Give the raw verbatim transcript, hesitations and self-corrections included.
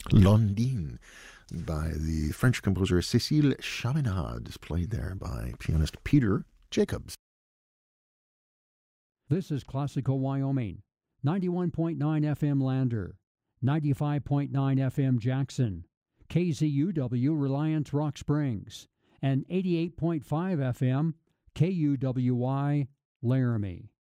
Londine by the French composer Cécile Chaminade is played there by pianist Peter Jacobs. This is Classical Wyoming, ninety-one point nine F M Lander, ninety-five point nine F M Jackson, K Z U W Reliance Rock Springs, and eighty-eight point five F M K U W Y Laramie.